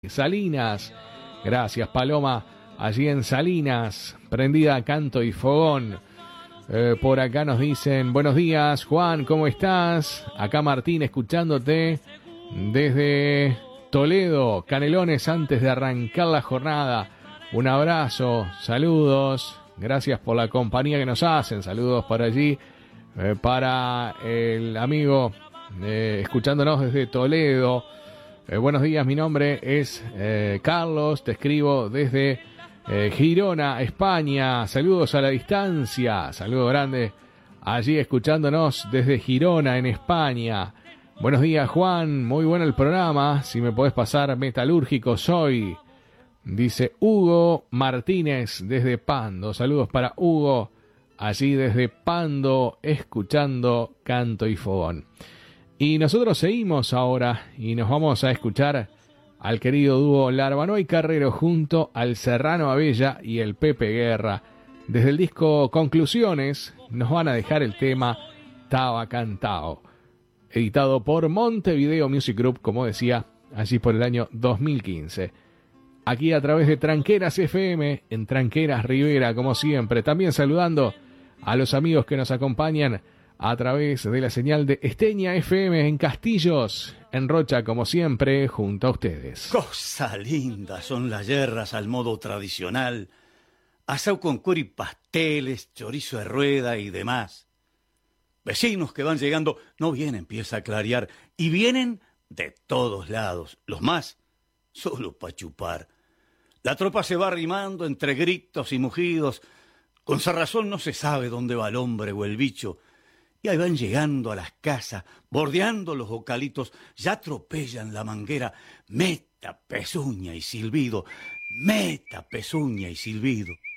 Salinas, gracias Paloma, allí en Salinas, prendida a canto y fogón. Por acá nos dicen, buenos días Juan, ¿cómo estás? Acá Martín escuchándote desde Toledo, Canelones antes de arrancar la jornada. Un abrazo, saludos, gracias por la compañía que nos hacen, saludos por allí, para el amigo escuchándonos desde Toledo. Buenos días, mi nombre es Carlos, te escribo desde Girona, España. Saludos a la distancia, saludo grande allí escuchándonos desde Girona, en España. Buenos días, Juan, muy bueno el programa, si me podés pasar Metalúrgico soy, dice Hugo Martínez desde Pando. Saludos para Hugo, allí desde Pando, escuchando Canto y Fogón. Y nosotros seguimos ahora y nos vamos a escuchar al querido dúo Larbanoy Carrero junto al Serrano Abella y el Pepe Guerra. Desde el disco Conclusiones nos van a dejar el tema Taba Cantao, editado por Montevideo Music Group, como decía, allí por el año 2015. Aquí a través de Tranqueras FM, en Tranqueras Rivera, como siempre. También saludando a los amigos que nos acompañan a través de la señal de Esteña FM en Castillos, en Rocha, como siempre, junto a ustedes. Cosa linda son las yerras al modo tradicional, asau con curi pasteles, chorizo de rueda y demás. Vecinos que van llegando, no bien empieza a clarear, y vienen de todos lados, los más, solo pa' chupar. La tropa se va arrimando entre gritos y mugidos, con cerrazón no se sabe dónde va el hombre o el bicho. Y ahí van llegando a las casas, bordeando los bocalitos, ya atropellan la manguera, meta, pezuña y silbido, meta, pezuña y silbido.